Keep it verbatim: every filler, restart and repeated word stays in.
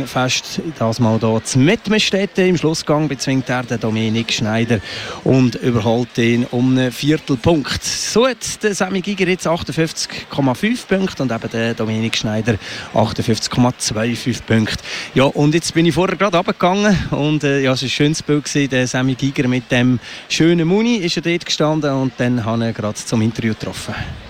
fest. Das mal hier zu Mettmerstetten. Im Schlussgang bezwingt er den Dominik Schneider und überholt ihn um einen Viertelpunkt. So hat der Sammy Giger jetzt achtundfünfzig Komma fünf Punkte und eben der Dominik Schneider achtundfünfzig Komma fünfundzwanzig Punkte. Ja, und jetzt bin ich vorher gerade runtergegangen und äh, ja, es war ein schönes Bild gewesen. Der Sammy Giger mit dem schönen Muni ist er dort gestanden und dann habe ich ihn gerade zum Interview getroffen.